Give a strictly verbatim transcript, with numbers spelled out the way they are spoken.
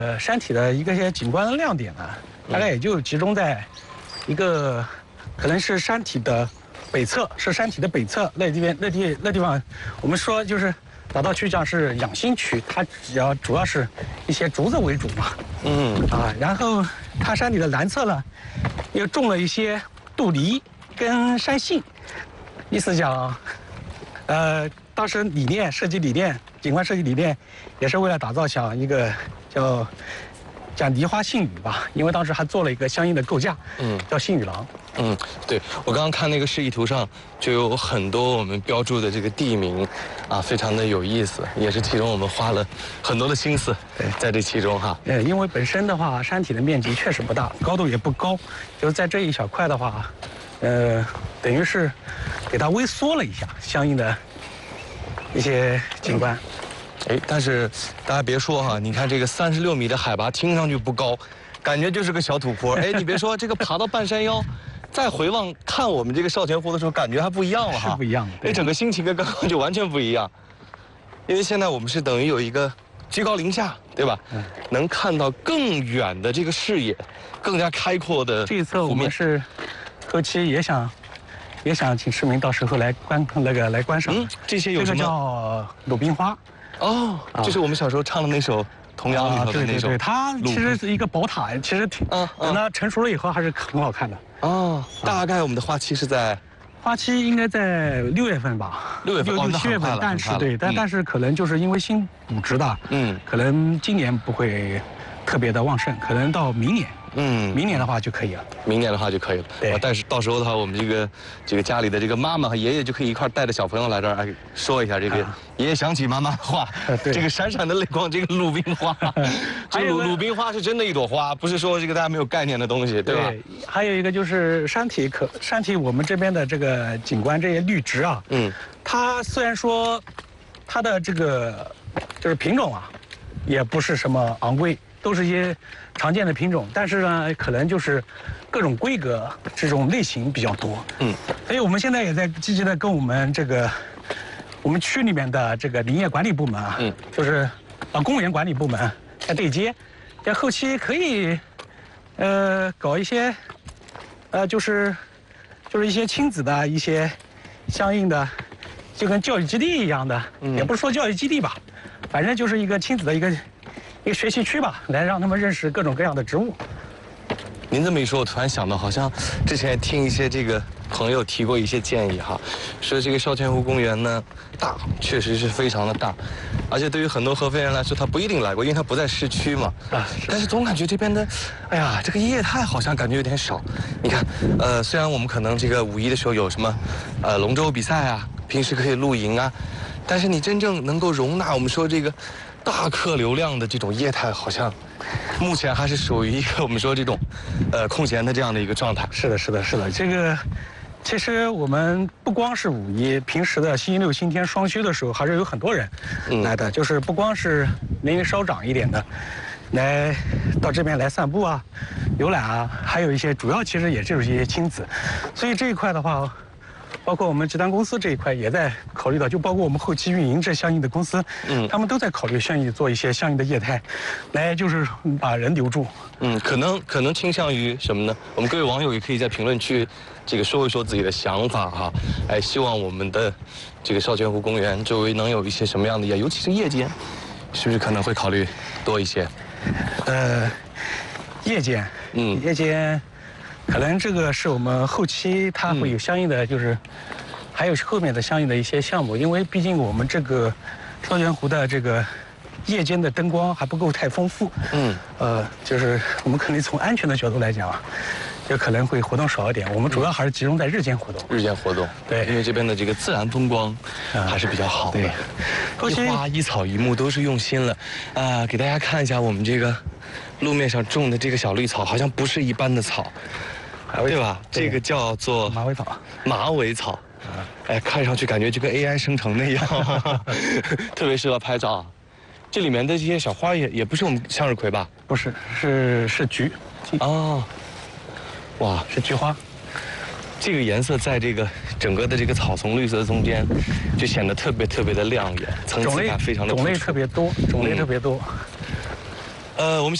呃，山体的一个些景观的亮点呢，大概也就集中在一个，可能是山体的北侧，是山体的北侧那地边那地那地方，我们说就是打道区讲是养心区，它主要主要是一些竹子为主嘛。嗯啊，然后它山体的南侧呢，又种了一些杜梨跟山杏，意思讲，呃，当时理念设计理念，景观设计理念，也是为了打造像一个叫讲梨花杏雨吧，因为当时还做了一个相应的构架，嗯，叫杏雨廊。 嗯，对，我刚刚看那个示意图上就有很多我们标注的这个地名，啊，非常的有意思，也是其中我们花了很多的心思在这其中哈。 呃，因为本身的话，山体的面积确实不大，高度也不高，就是在这一小块的话，呃，等于是给它微缩了一下相应的一些景观。 哎，但是大家别说哈，你看这个三十六米的海拔，听上去不高，感觉就是个小土坡。哎，你别说，这个爬到半山腰。再回望看我们这个少泉湖的时候，感觉还不一样了哈， 是不一样的。 哎，整个心情跟刚刚就完全不一样，因为现在我们是等于有一个居高临下，对吧？嗯，能看到更远的这个视野，更加开阔的湖面。 这一侧我们是后期也想也想请市民到时候来观那个来观赏。嗯， 这些有什么？ 这个叫鲁冰花。 哦，这是我们小时候唱的那首童谣里头的那首。 对对对，它其实是一个宝塔，其实挺，等它成熟了以后还是很好看的。哦， 大概我们的花期是在， 花期应该在六月份吧， 六月份、 六七月份，但是对，但但是可能就是因为新补植的，嗯，可能今年不会特别的旺盛，可能到明年。嗯，明年的话就可以了。 明年的话就可以了。对，但是到时候的话，我们这个这个家里的这个妈妈和爷爷就可以一块带着小朋友来这儿，哎，说一下这个爷爷想起妈妈的话，这个闪闪的泪光，这个鲁冰花，这鲁鲁冰花是真的一朵花，不是说这个大家没有概念的东西，对吧？对。 还有一个就是山体可山体我们这边的这个景观这些绿植啊，嗯，它虽然说它的这个就是品种啊，也不是什么昂贵。都是一些常见的品种，但是呢，可能就是各种规格、这种类型比较多。嗯，所以我们现在也在积极的跟我们这个我们区里面的这个林业管理部门啊，嗯，就是啊公园管理部门在对接，在后期可以呃搞一些呃就是就是一些亲子的一些相应的，就跟教育基地一样的，嗯、也不是说教育基地吧，反正就是一个亲子的一个。一个学习区吧，来让他们认识各种各样的植物。 您这么一说，我突然想到，好像之前听一些这个朋友提过一些建议哈，说这个少泉湖公园呢大，确实是非常的大，而且对于很多合肥人来说，他不一定来过，因为他不在市区嘛。啊，但是总感觉这边的，哎呀，这个业态好像感觉有点少。你看，呃，虽然我们可能这个五一的时候有什么，呃，龙舟比赛啊，平时可以露营啊，但是你真正能够容纳我们说这个。大客流量的这种业态，好像目前还是属于一个我们说这种，呃，空闲的这样的一个状态。 是的，是的，是的。这个其实我们不光是五一，平时的星期六、星期天双休的时候，还是有很多人来的。嗯、就是不光是年龄稍长一点的，来到这边来散步啊、游览啊，还有一些主要其实也就是一些亲子。所以这一块的话。包括我们集团公司这一块也在考虑到，就包括我们后期运营这相应的公司，嗯，他们都在考虑相应做一些相应的业态，来就是把人留住。 嗯，可能可能倾向于什么呢？我们各位网友也可以在评论区这个说一说自己的想法哈。哎，希望我们的这个少泉湖公园周围能有一些什么样的业，尤其是夜间，是不是可能会考虑多一些？ 呃，夜间，嗯，夜间。可能这个是我们后期它会有相应的，就是、嗯、还有后面的相应的一些项目，因为毕竟我们这个少泉湖的这个夜间的灯光还不够太丰富，嗯，呃，就是我们可能从安全的角度来讲，就可能会活动少一点。我们主要还是集中在日间活动。 日间活动，对，因为这边的这个自然风光还是比较好的。对，一花一草一木都是用心了，啊、呃，给大家看一下我们这个路面上种的这个小绿草，好像不是一般的草。对吧？这个叫做马尾草。 马尾草，哎，看上去感觉就跟 A I 生成那样，特别适合拍照。这里面的这些小花也也不是我们向日葵吧？ 不是，是是菊。 哦，哇， 是菊花。 这个颜色在这个整个的这个草丛绿色中间，就显得特别特别的亮眼，层次感非常的。 种类特别多，种类特别多。 呃，我们。